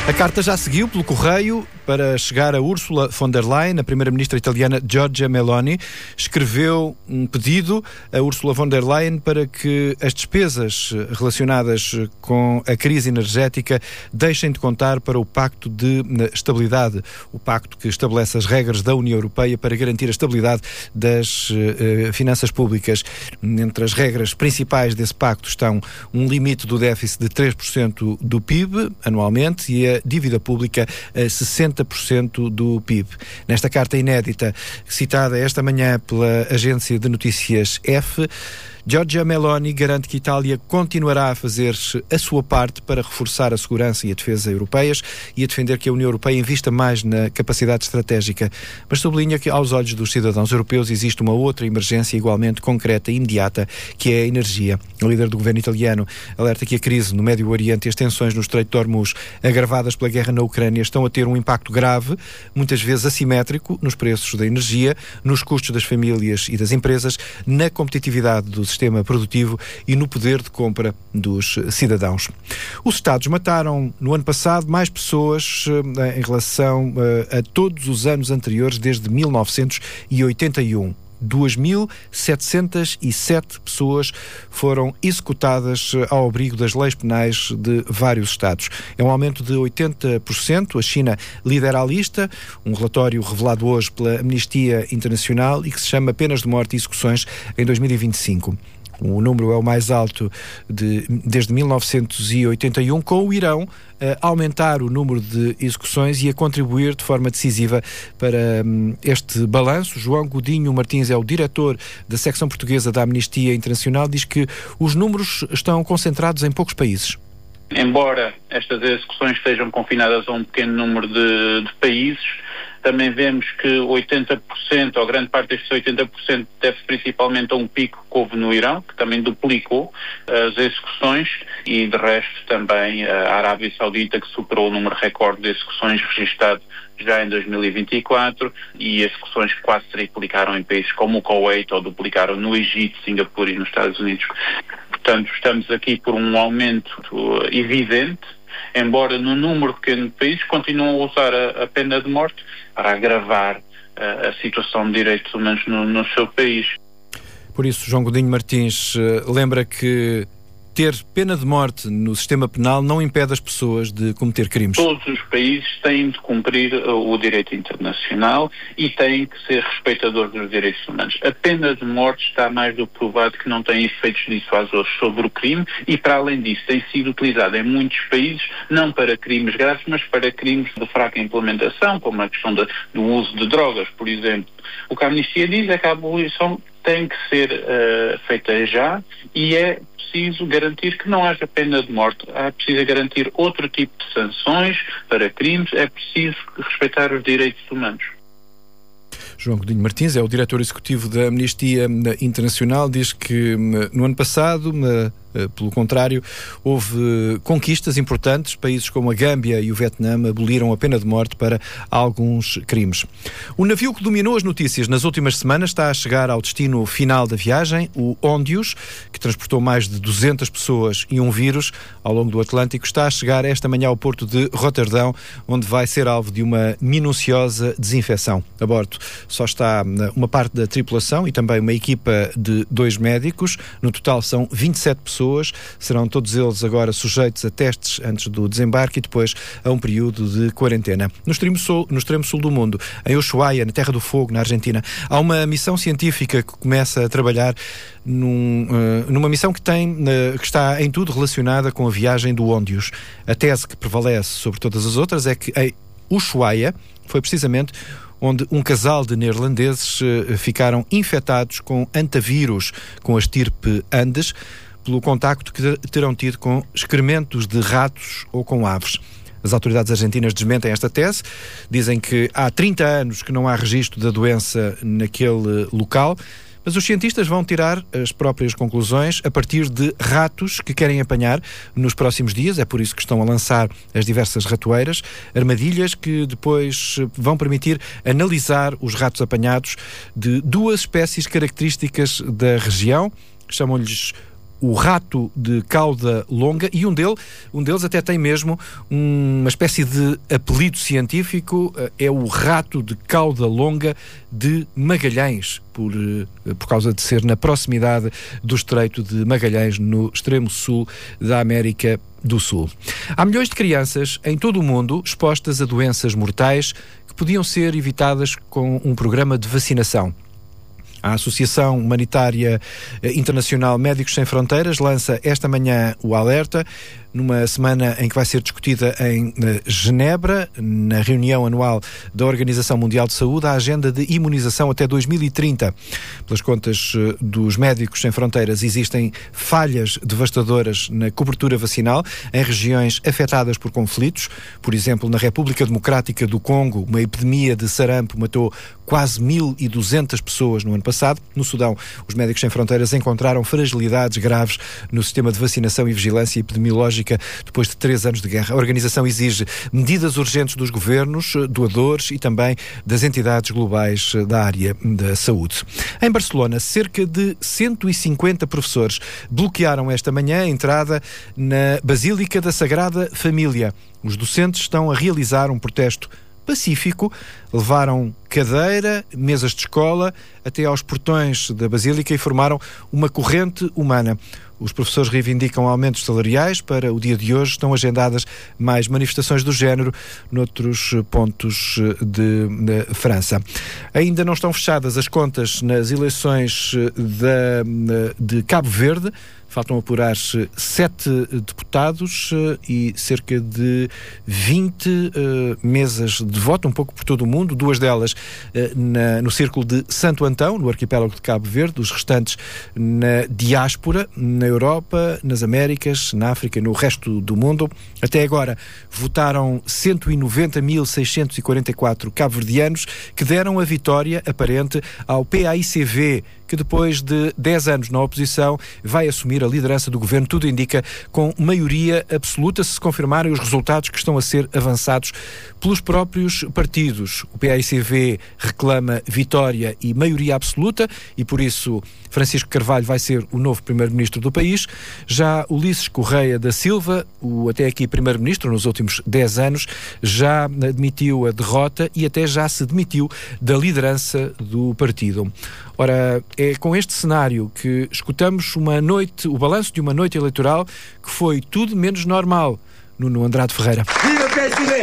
A carta já seguiu pelo correio para chegar a Ursula von der Leyen. A primeira-ministra italiana Giorgia Meloni escreveu um pedido a Ursula von der Leyen para que as despesas relacionadas com a crise energética deixem de contar para o Pacto de Estabilidade, o pacto que estabelece as regras da União Europeia para garantir a estabilidade das finanças públicas. Entre as regras principais desse pacto estão um limite do déficit de 3% do PIB anualmente e a dívida pública a 60% do PIB. Nesta carta inédita, citada esta manhã pela agência de notícias F, Giorgia Meloni garante que a Itália continuará a fazer a sua parte para reforçar a segurança e a defesa europeias e a defender que a União Europeia invista mais na capacidade estratégica, mas sublinha que aos olhos dos cidadãos europeus existe uma outra emergência igualmente concreta e imediata, que é a energia. O líder do governo italiano alerta que a crise no Médio Oriente e as tensões no Estreito de Hormuz, agravadas pela guerra na Ucrânia, estão a ter um impacto grave, muitas vezes assimétrico, nos preços da energia, nos custos das famílias e das empresas, na competitividade do sistema produtivo e no poder de compra dos cidadãos. Os Estados mataram no ano passado mais pessoas em relação a todos os anos anteriores desde 1981. 2.707 pessoas foram executadas ao abrigo das leis penais de vários Estados. É um aumento de 80%. A China lidera a lista, um relatório revelado hoje pela Amnistia Internacional e que se chama Penas de Morte e Execuções em 2025. O número é o mais alto desde 1981, com o Irão a aumentar o número de execuções e a contribuir de forma decisiva para este balanço. João Godinho Martins é o diretor da secção portuguesa da Amnistia Internacional, diz que os números estão concentrados em poucos países. Embora estas execuções estejam confinadas a um pequeno número de países, também vemos que 80%, ou grande parte destes 80%, deve-se principalmente a um pico que houve no Irão, que também duplicou as execuções, e de resto também a Arábia Saudita, que superou o número recorde de execuções registado já em 2024, e execuções que quase triplicaram em países como o Kuwait, ou duplicaram no Egito, Singapura e nos Estados Unidos. Portanto, estamos aqui por um aumento evidente, embora no número pequeno de países continuam a usar a pena de morte para agravar a situação de direitos humanos no seu país. Por isso, João Godinho Martins lembra que ter pena de morte no sistema penal não impede as pessoas de cometer crimes. Todos os países têm de cumprir o direito internacional e têm que ser respeitadores dos direitos humanos. A pena de morte está mais do que provado que não tem efeitos dissuasores sobre o crime e, para além disso, tem sido utilizada em muitos países, não para crimes graves, mas para crimes de fraca implementação, como a questão do uso de drogas, por exemplo. O que a Amnistia diz é que a abolição tem que ser feita já, e é preciso garantir que não haja pena de morte. É preciso garantir outro tipo de sanções para crimes, é preciso respeitar os direitos humanos. João Godinho Martins é o diretor executivo da Amnistia Internacional, diz que no ano passado, pelo contrário, houve conquistas importantes. Países como a Gâmbia e o Vietnã aboliram a pena de morte para alguns crimes. O navio que dominou as notícias nas últimas semanas está a chegar ao destino final da viagem, o Ondius, que transportou mais de 200 pessoas e um vírus ao longo do Atlântico, está a chegar esta manhã ao porto de Roterdão, onde vai ser alvo de uma minuciosa desinfecção. A bordo só está uma parte da tripulação e também uma equipa de 2 médicos. No total são 27 pessoas. Serão todos eles agora sujeitos a testes antes do desembarque e depois a um período de quarentena. No extremo sul do mundo, em Ushuaia, na Terra do Fogo, na Argentina, há uma missão científica que começa a trabalhar numa missão que está em tudo relacionada com a viagem do Ondius. A tese que prevalece sobre todas as outras é que em Ushuaia foi precisamente onde um casal de neerlandeses ficaram infectados com antavírus, com a estirpe Andes, pelo contacto que terão tido com excrementos de ratos ou com aves. As autoridades argentinas desmentem esta tese, dizem que há 30 anos que não há registro da doença naquele local, mas os cientistas vão tirar as próprias conclusões a partir de ratos que querem apanhar nos próximos dias. É por isso que estão a lançar as diversas ratoeiras, armadilhas que depois vão permitir analisar os ratos apanhados de 2 espécies características da região, chamam-lhes o rato de cauda longa, e um deles até tem mesmo uma espécie de apelido científico, é o rato de cauda longa de Magalhães, por causa de ser na proximidade do Estreito de Magalhães, no extremo sul da América do Sul. Há milhões de crianças em todo o mundo expostas a doenças mortais que podiam ser evitadas com um programa de vacinação. A Associação Humanitária Internacional Médicos Sem Fronteiras lança esta manhã o alerta, numa semana em que vai ser discutida em Genebra, na reunião anual da Organização Mundial de Saúde, a agenda de imunização até 2030. Pelas contas dos Médicos Sem Fronteiras, existem falhas devastadoras na cobertura vacinal em regiões afetadas por conflitos. Por exemplo, na República Democrática do Congo, uma epidemia de sarampo matou quase 1.200 pessoas no ano passado. No Sudão, os Médicos Sem Fronteiras encontraram fragilidades graves no sistema de vacinação e vigilância epidemiológica depois de 3 anos de guerra. A organização exige medidas urgentes dos governos, doadores e também das entidades globais da área da saúde. Em Barcelona, cerca de 150 professores bloquearam esta manhã a entrada na Basílica da Sagrada Família. Os docentes estão a realizar um protesto pacífico, levaram cadeira, mesas de escola até aos portões da Basílica e formaram uma corrente humana. Os professores reivindicam aumentos salariais. Para o dia de hoje estão agendadas mais manifestações do género noutros pontos de França. Ainda não estão fechadas as contas nas eleições de Cabo Verde. Faltam apurar-se 7 deputados e cerca de 20 mesas de voto, um pouco por todo o mundo, 2 delas no Círculo de Santo Antão, no arquipélago de Cabo Verde, os restantes na diáspora, na Europa, nas Américas, na África e no resto do mundo. Até agora votaram 190.644 cabo-verdianos que deram a vitória aparente ao PAICV, que depois de 10 anos na oposição vai assumir a liderança do governo, tudo indica, com maioria absoluta, se confirmarem os resultados que estão a ser avançados pelos próprios partidos. O PAICV reclama vitória e maioria absoluta e, por isso, Francisco Carvalho vai ser o novo primeiro-ministro do país. Já Ulisses Correia da Silva, o até aqui primeiro-ministro nos últimos 10 anos, já admitiu a derrota e até já se demitiu da liderança do partido. Ora, é com este cenário que escutamos o balanço de uma noite eleitoral que foi tudo menos normal. Nuno Andrade Ferreira. Viva o PSD!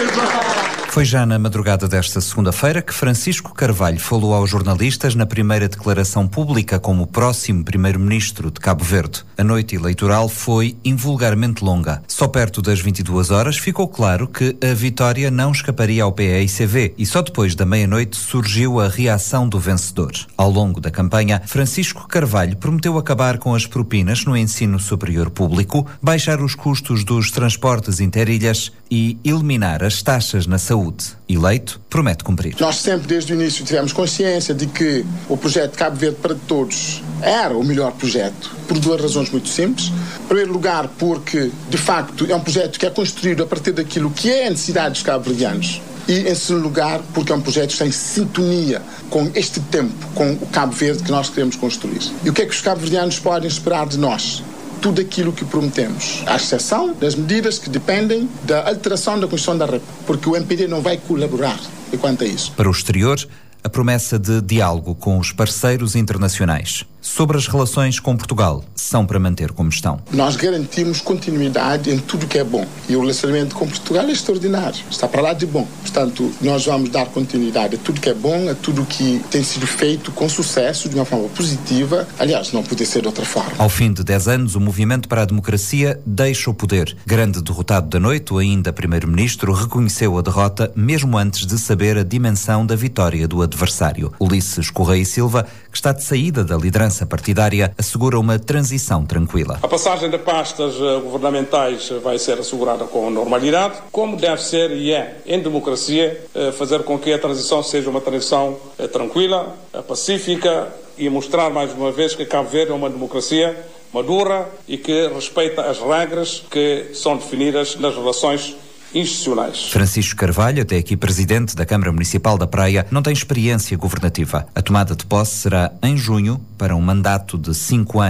Foi já na madrugada desta segunda-feira que Francisco Carvalho falou aos jornalistas na primeira declaração pública como o próximo primeiro-ministro de Cabo Verde. A noite eleitoral foi invulgarmente longa. Só perto das 22 horas ficou claro que a vitória não escaparia ao PAICV e só depois da meia-noite surgiu a reação do vencedor. Ao longo da campanha, Francisco Carvalho prometeu acabar com as propinas no ensino superior público, baixar os custos dos transportes interilhas e eliminar as taxas na saúde. Eleito, promete cumprir. Nós sempre, desde o início, tivemos consciência de que o projeto Cabo Verde para Todos era o melhor projeto, por 2 razões muito simples. Em primeiro lugar, porque, de facto, é um projeto que é construído a partir daquilo que é a necessidade dos cabo-verdianos. E, em segundo lugar, porque é um projeto que está em sintonia com este tempo, com o Cabo Verde que nós queremos construir. E o que é que os cabo-verdianos podem esperar de nós? Tudo aquilo que prometemos, à exceção das medidas que dependem da alteração da Constituição da República, porque o MPD não vai colaborar quanto a isso. Para o exterior, a promessa de diálogo com os parceiros internacionais. Sobre as relações com Portugal, são para manter como estão. Nós garantimos continuidade em tudo que é bom. E o relacionamento com Portugal é extraordinário. Está para lá de bom. Portanto, nós vamos dar continuidade a tudo que é bom, a tudo que tem sido feito com sucesso, de uma forma positiva. Aliás, não podia ser de outra forma. Ao fim de 10 anos, o Movimento para a Democracia deixa o poder. Grande derrotado da noite, o ainda primeiro-ministro reconheceu a derrota mesmo antes de saber a dimensão da vitória do adversário. Ulisses Correia e Silva, que está de saída da liderança partidária, assegura uma transição tranquila. A passagem de pastas governamentais vai ser assegurada com normalidade, como deve ser e é em democracia, fazer com que a transição seja uma transição tranquila, pacífica e mostrar mais uma vez que Cabo Verde é uma democracia madura e que respeita as regras que são definidas nas relações institucionais. Francisco Carvalho, até aqui presidente da Câmara Municipal da Praia, não tem experiência governativa. A tomada de posse será em junho para um mandato de 5 anos.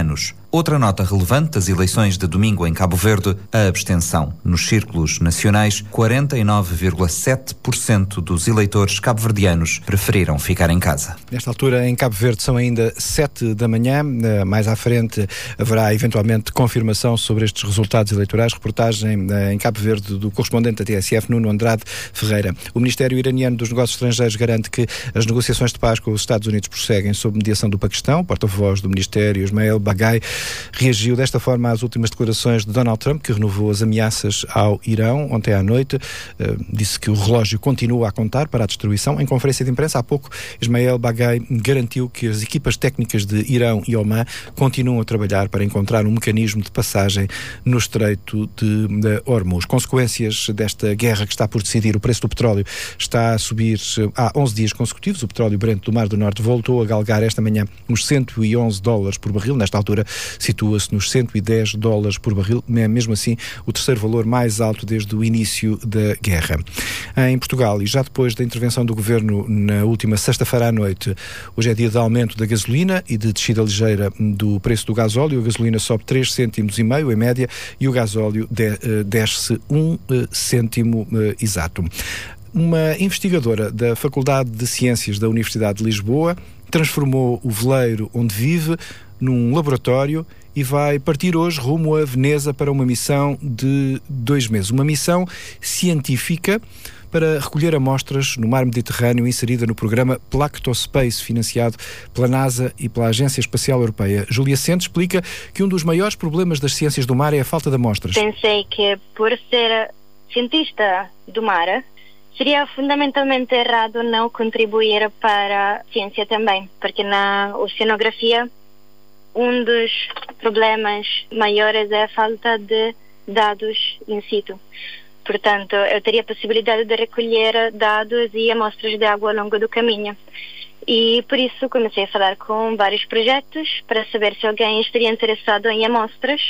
Outra nota relevante das eleições de domingo em Cabo Verde, a abstenção. Nos círculos nacionais, 49,7% dos eleitores cabo-verdianos preferiram ficar em casa. Nesta altura, em Cabo Verde, são ainda 7 da manhã. Mais à frente haverá eventualmente confirmação sobre estes resultados eleitorais. Reportagem em Cabo Verde do correspondente da TSF, Nuno Andrade Ferreira. O Ministério Iraniano dos Negócios Estrangeiros garante que as negociações de paz com os Estados Unidos prosseguem sob mediação do Paquistão. O porta-voz do Ministério, Ismael Baghai, reagiu desta forma às últimas declarações de Donald Trump, que renovou as ameaças ao Irão ontem à noite. Disse que o relógio continua a contar para a destruição. Em conferência de imprensa há pouco, Ismael Baghai garantiu que as equipas técnicas de Irão e Omã continuam a trabalhar para encontrar um mecanismo de passagem no Estreito de Hormuz. Consequências desta guerra que está por decidir: o preço do petróleo está a subir há 11 dias consecutivos. O petróleo Brent do Mar do Norte voltou a galgar esta manhã os $111 por barril. Nesta altura situa-se nos $110 por barril, mesmo assim o terceiro valor mais alto desde o início da guerra. Em Portugal, e já depois da intervenção do Governo na última sexta-feira à noite, hoje é dia de aumento da gasolina e de descida ligeira do preço do gasóleo. A gasolina sobe 3,5 cêntimos em média e o gasóleo desce 1 cêntimo exato. Uma investigadora da Faculdade de Ciências da Universidade de Lisboa transformou o veleiro onde vive num laboratório e vai partir hoje rumo a Veneza para uma missão de 2 meses. Uma missão científica para recolher amostras no mar Mediterrâneo, inserida no programa Plactospace, financiado pela NASA e pela Agência Espacial Europeia. Júlia Sente explica que um dos maiores problemas das ciências do mar é a falta de amostras. Pensei que, por ser cientista do mar, seria fundamentalmente errado não contribuir para a ciência também, porque na oceanografia um dos problemas maiores é a falta de dados in situ. Portanto, eu teria a possibilidade de recolher dados e amostras de água ao longo do caminho. E por isso comecei a falar com vários projetos para saber se alguém estaria interessado em amostras,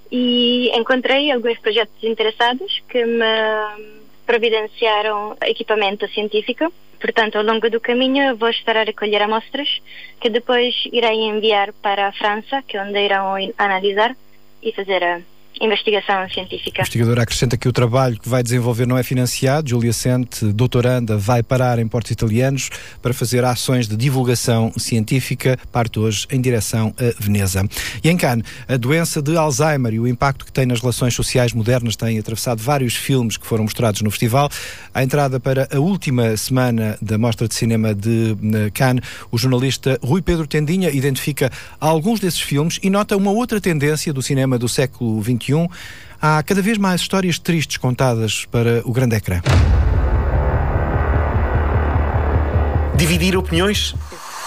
e encontrei alguns projetos interessados que me providenciaram equipamento científico. Portanto, ao longo do caminho eu vou estar a recolher amostras que depois irei enviar para a França, que é onde irão analisar e fazer a investigação científica. A investigadora acrescenta que o trabalho que vai desenvolver não é financiado. Júlia Sente, doutoranda, vai parar em portos italianos para fazer ações de divulgação científica. Parte hoje em direção a Veneza. E em Cannes, a doença de Alzheimer e o impacto que tem nas relações sociais modernas tem atravessado vários filmes que foram mostrados no festival. À entrada para a última semana da Mostra de Cinema de Cannes, o jornalista Rui Pedro Tendinha identifica alguns desses filmes e nota uma outra tendência do cinema do século XXI. Há cada vez mais histórias tristes contadas para o grande ecrã. Dividir opiniões